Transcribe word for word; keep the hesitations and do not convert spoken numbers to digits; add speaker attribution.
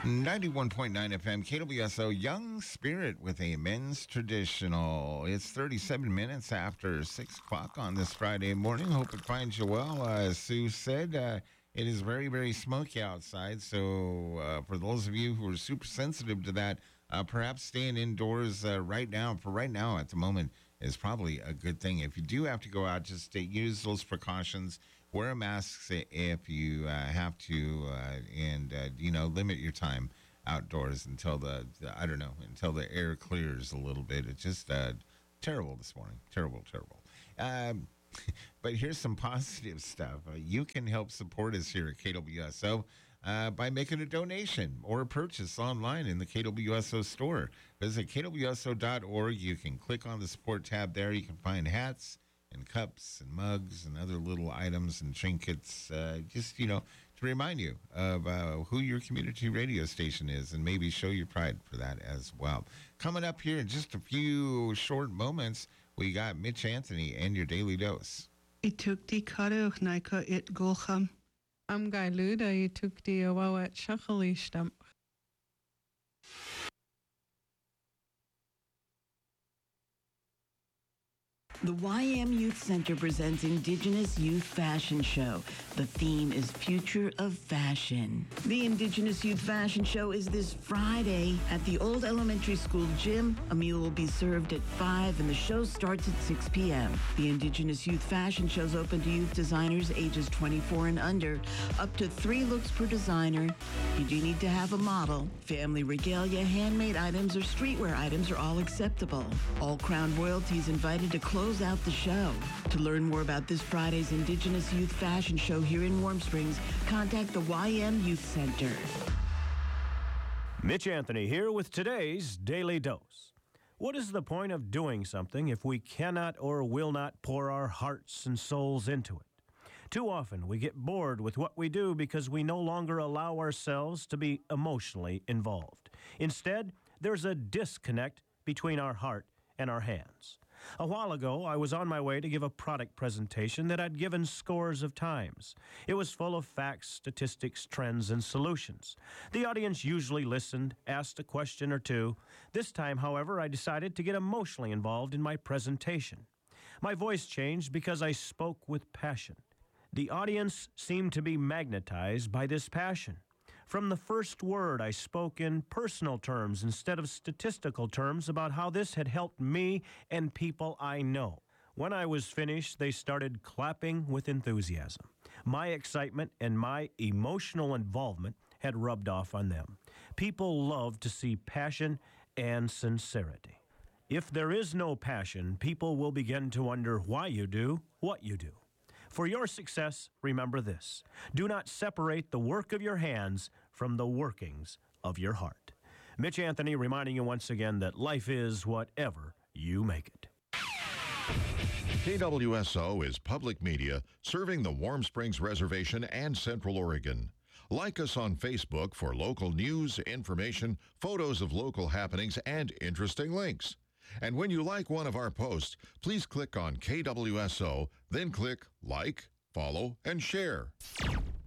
Speaker 1: ninety-one point nine F M, K W S O, Young Spirit with a men's traditional. It's thirty-seven minutes after six o'clock on this Friday morning. Hope it finds you well. Uh, as Sue said, uh, it is very, very smoky outside. So uh, for those of you who are super sensitive to that, uh, perhaps staying indoors uh, right now, for right now at the moment, is probably a good thing. If you do have to go out, just uh, use those precautions. Wear a mask if you uh, have to, uh, and uh, you know, limit your time outdoors until the, the I don't know until the air clears a little bit. It's just uh, terrible this morning, terrible, terrible. Um, but here's some positive stuff. Uh, you can help support us here at K W S O uh, by making a donation or a purchase online in the K W S O store. Visit K W S O dot org. You can click on the support tab there. You can find hats and cups and mugs and other little items and trinkets, uh, just, you know, to remind you of uh, who your community radio station is and maybe show your pride for that as well. Coming up here in just a few short moments, we got Mitch Anthony and your Daily Dose.
Speaker 2: Itukti karuch naika it golcham.
Speaker 3: Am gai luda itukti awawa at shachalistam.
Speaker 4: The Y M Youth Center presents Indigenous Youth Fashion Show. The theme is Future of Fashion. The Indigenous Youth Fashion Show is this Friday at the Old Elementary School gym. A meal will be served at five and the show starts at six p.m. The Indigenous Youth Fashion Show is open to youth designers ages twenty-four and under, up to three looks per designer. You do need to have a model. Family regalia, handmade items, or streetwear items are all acceptable. All Crown royalties invited to close out the show. To learn more about this Friday's Indigenous Youth Fashion Show here in Warm Springs, contact the Y M Youth Center.
Speaker 5: Mitch Anthony here with today's Daily Dose. What is the point of doing something if we cannot or will not pour our hearts and souls into it? Too often we get bored with what we do because we no longer allow ourselves to be emotionally involved. Instead, there's a disconnect between our heart and our hands. A while ago, I was on my way to give a product presentation that I'd given scores of times. It was full of facts, statistics, trends, and solutions. The audience usually listened, asked a question or two. This time, however, I decided to get emotionally involved in my presentation. My voice changed because I spoke with passion. The audience seemed to be magnetized by this passion. From the first word, I spoke in personal terms instead of statistical terms about how this had helped me and people I know. When I was finished, they started clapping with enthusiasm. My excitement and my emotional involvement had rubbed off on them. People love to see passion and sincerity. If there is no passion, people will begin to wonder why you do what you do. For your success, remember this. Do not separate the work of your hands from the workings of your heart. Mitch Anthony reminding you once again that life is whatever you make it.
Speaker 6: K W S O is public media serving the Warm Springs Reservation and Central Oregon. Like us on Facebook for local news, information, photos of local happenings, and interesting links. And when you like one of our posts, please click on K W S O, then click like, follow, and share.